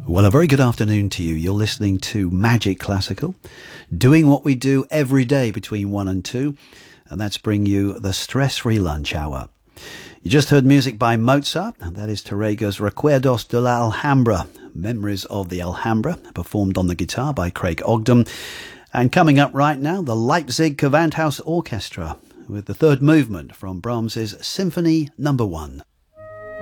Well, a very good afternoon to you. You're listening to Magic Classical, doing what we do every day between 1 and 2, and that's bring you the stress-free lunch hour. You just heard music by Mozart, and that is Tárrega's Recuerdos de la Alhambra, Memories of the Alhambra, performed on the guitar by Craig Ogden. And coming up right now, the Leipzig Gewandhaus Orchestra, with the third movement from Brahms's Symphony No. 1.